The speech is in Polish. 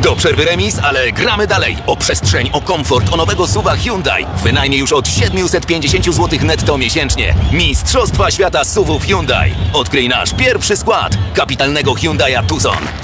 Do przerwy remis, ale gramy dalej. O przestrzeń, o komfort, o nowego SUV-a Hyundai. Wynajmie już od 750 zł netto miesięcznie. Mistrzostwa świata SUV-ów Hyundai. Odkryj nasz pierwszy skład kapitalnego Hyundai'a Tucson.